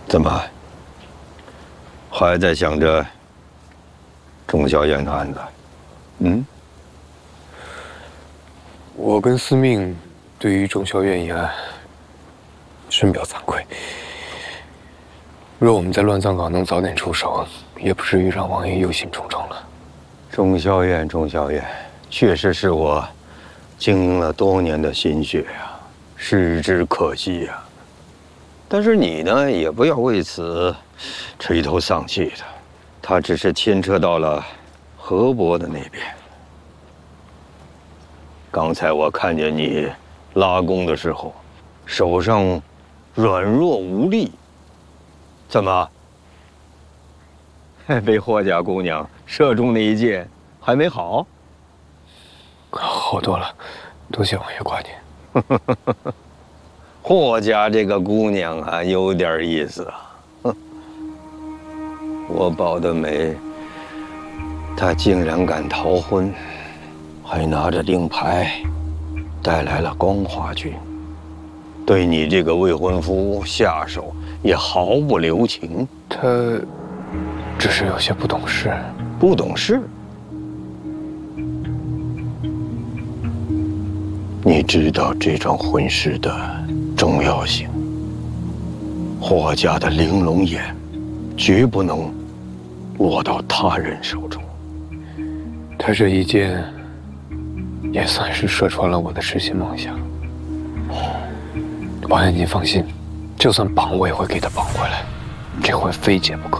怎么还在想着钟小燕的案子？嗯？ 我跟司命对于钟小燕一案深表惭愧。若我们在乱葬岗能早点出手，也不至于让王爷忧心忡忡了。 钟小燕，确实是我经营了多年的心血呀，失之可惜呀。但是你呢，也不要为此垂头丧气的。他只是牵扯到了河伯的那边。刚才我看见你拉弓的时候，手上软弱无力，怎么？被霍家姑娘射中那一箭还没好？ 好多了，多谢王爷挂念。 霍家这个姑娘啊，有点意思啊。我保的媒，她竟然敢逃婚，还拿着令牌，带来了光华郡，对你这个未婚夫下手也毫不留情。 他只是有些不懂事。 不懂事？你知道这桩婚事的重要性。霍家的玲珑眼，绝不能落到他人手中。 他这一箭，也算是射穿了我的痴心梦想。王爷您放心，就算绑我也会给他绑回来，这回非劫不可。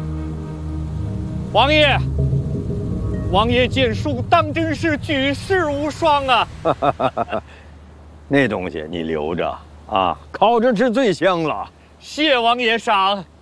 王爷，王爷剑术当真是举世无双啊！ 那东西你留着啊，烤着吃最香了。 谢王爷赏。